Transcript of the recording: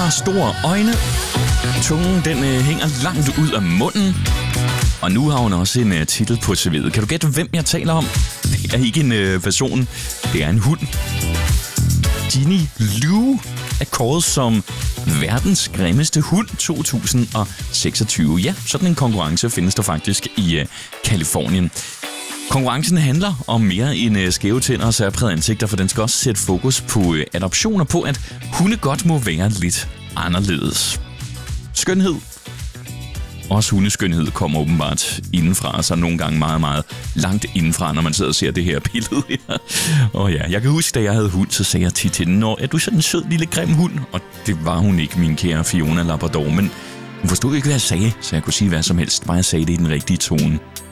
har store øjne. Tungen, den hænger langt ud af munden. Og nu har hun også en titel på CV'et. Kan du gætte, hvem jeg taler om? Det er ikke en person, det er en hund. Ginny Lou er kåret som verdens grimmeste hund 2026. Ja, sådan en konkurrence findes der faktisk i Californien. Konkurrencen handler om mere end skæve tænder og særprægede ansigter, for den skal også sætte fokus på adoptioner på, at hunde godt må være lidt anderledes. Skønhed. Også hundeskønhed kommer åbenbart indenfra, så nogle gange meget, meget langt indenfra, når man sidder og ser det her billede her. Og ja, jeg kan huske, da jeg havde hund, så sagde jeg tit til den, er du sådan en sød lille grim hund? Og det var hun ikke, min kære Fiona Labrador, men hun forstod ikke, hvad jeg sagde, så jeg kunne sige hvad som helst, bare jeg sagde det i den rigtige tone.